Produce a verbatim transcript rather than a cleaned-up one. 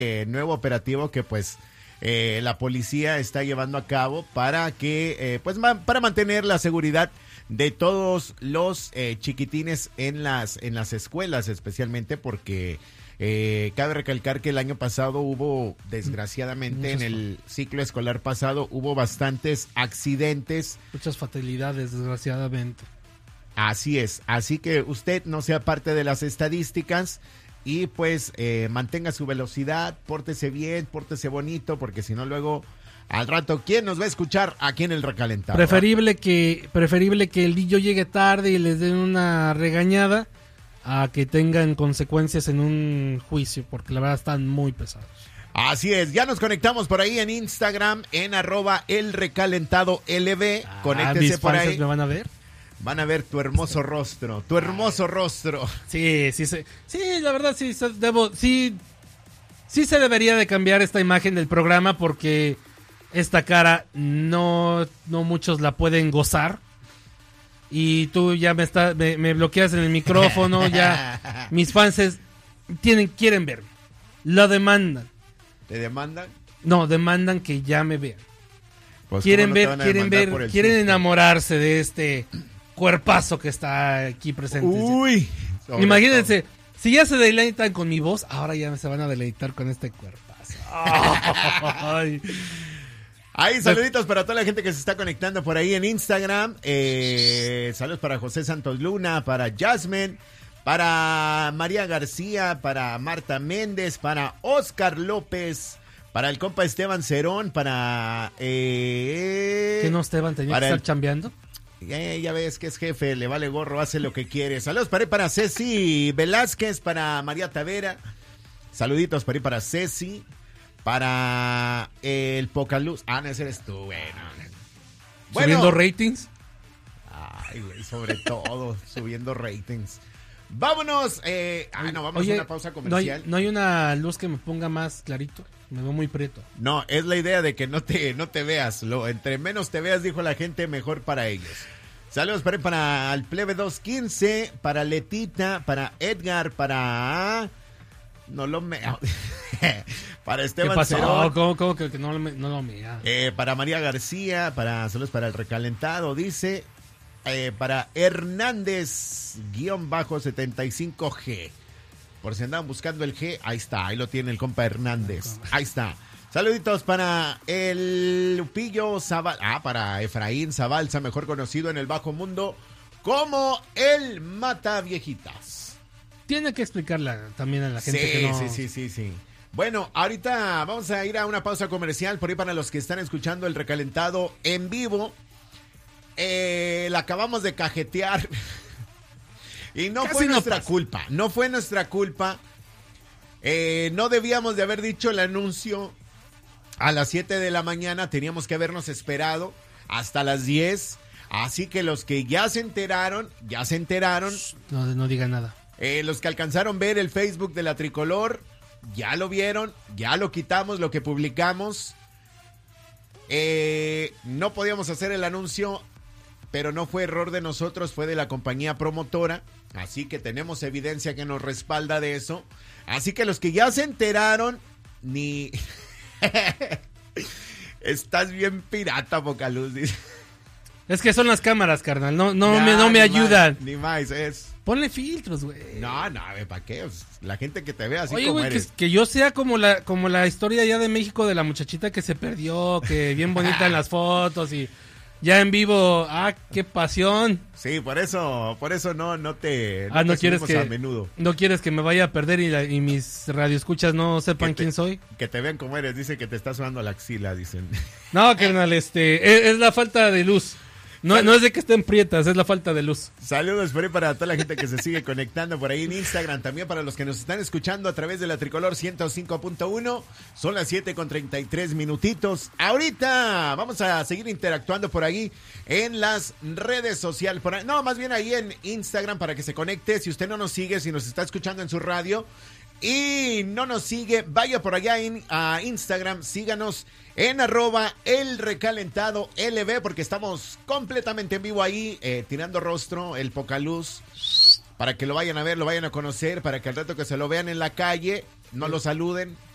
eh, nuevo operativo que pues eh, la policía está llevando a cabo para que eh, pues ma- para mantener la seguridad de todos los eh, chiquitines en las en las escuelas, especialmente porque eh, cabe recalcar que el año pasado hubo, desgraciadamente, Muchas en el ciclo escolar pasado hubo bastantes accidentes. Muchas fatalidades, desgraciadamente. Así es, así que usted no sea parte de las estadísticas y pues eh, mantenga su velocidad, pórtese bien, pórtese bonito, porque si no luego al rato, ¿quién nos va a escuchar aquí en el recalentado? Preferible que, preferible que el niño llegue tarde y les den una regañada a que tengan consecuencias en un juicio, porque la verdad están muy pesados. Así es, ya nos conectamos por ahí en Instagram, en arroba el recalentado L B, Ah, conéctese mis por fans ahí. me van a ver. Van a ver tu hermoso rostro, tu hermoso rostro. Sí, sí, sí, sí, la verdad sí, se- debo, sí, sí se debería de cambiar esta imagen del programa porque esta cara no, no muchos la pueden gozar. Y tú ya me está, me, me bloqueas en el micrófono, ya mis fans es- tienen, quieren verme, lo demandan, ¿Te demandan? no, demandan que ya me vean, Pues, quieren ¿cómo no te ver, van a quieren demandar ver, por el quieren susto? enamorarse de este cuerpazo que está aquí presente. Uy. sobre Imagínense, si ya se deleitan con mi voz, ahora ya se van a deleitar con este cuerpazo. Ay. Ahí, saluditos para toda la gente que se está conectando por ahí en Instagram. Eh, saludos para José Santos Luna, para Jasmine, para María García, para Marta Méndez, para Oscar López, para el compa Esteban Cerón, para... Eh, ¿Qué no, Esteban? ¿Tenía que para estar el- chambeando? Eh, ya ves que es jefe, le vale gorro, hace lo que quiere. Saludos para, para Ceci Velázquez, para María Tavera. Saluditos para, para Ceci, para el Pocaluz. Ah, no, ese eres tú, bueno. ¿Subiendo ratings? Ay, güey, sobre todo, subiendo ratings. Vámonos. Eh, ah, no, vamos Oye, a una pausa ¿no hay, comercial. no hay una luz que me ponga más clarito? Me veo muy prieto. No, es la idea de que no te, no te veas. Lo, entre menos te veas, dijo la gente, mejor para ellos. Saludos para, para el Plebe doscientos quince, para Letita, para Edgar, para... No lo me... para ¿Qué Esteban pasó? Cerón, ¿Cómo, cómo que, que no, lo me- no lo mira? eh, para María García, para saludos para el recalentado, dice, eh, para Hernández, guión bajo setenta y cinco G. Por si andaban buscando el G, ahí está, ahí lo tiene el compa Hernández. Ahí está. Saluditos para el Lupillo Zabal, ah, para Efraín Zabalza, mejor conocido en el bajo mundo como el Mata Viejitas. Tiene que explicarle también a la gente Sí, que no... sí, sí, sí, sí. Bueno, ahorita vamos a ir a una pausa comercial por ahí para los que están escuchando el recalentado en vivo. Eh, la acabamos de cajetear. Y no Casi fue no nuestra pasa. culpa, no fue nuestra culpa. Eh, no debíamos de haber dicho el anuncio a las siete de la mañana, teníamos que habernos esperado hasta las diez. Así que los que ya se enteraron, ya se enteraron. No, no diga nada. Eh, los que alcanzaron ver el Facebook de la Tricolor, ya lo vieron, ya lo quitamos, lo que publicamos. Eh, no podíamos hacer el anuncio, pero no fue error de nosotros, fue de la compañía promotora. Así que tenemos evidencia que nos respalda de eso. Así que los que ya se enteraron, ni... Estás bien pirata, Pocaluz, dice. Es que son las cámaras, carnal. No, no, Ya, me, no me ni ayudan. más, ni más, es... Ponle filtros, güey. No, no, ¿para qué? La gente que te ve así Oye, como güey, que, eres. que yo sea como la, como la historia ya de México de la muchachita que se perdió, que bien bonita en las fotos y ya en vivo, ah, qué pasión. Sí, por eso, por eso no, no te, Ah, no te quieres subimos que a menudo. no quieres que me vaya a perder y, la- y mis radioescuchas no sepan Que te- quién soy. Que te vean como eres, dice que te está sudando la axila, dicen. No, carnal, este, es, es la falta de luz. No, no es de que estén prietas, es la falta de luz. Saludos por ahí para toda la gente que se sigue conectando por ahí en Instagram, también para los que nos están escuchando a través de la Tricolor ciento cinco punto uno. Son las siete con treinta y tres minutitos. Ahorita vamos a seguir interactuando por ahí en las redes sociales. Por ahí, no, más bien ahí en Instagram para que se conecte. Si usted no nos sigue, si nos está escuchando en su radio y no nos sigue, vaya por allá en, a Instagram, síganos en arroba el recalentado L B, porque estamos completamente en vivo ahí, eh, tirando rostro, el Pocaluz, para que lo vayan a ver, lo vayan a conocer, para que al rato que se lo vean en la calle, no lo saluden,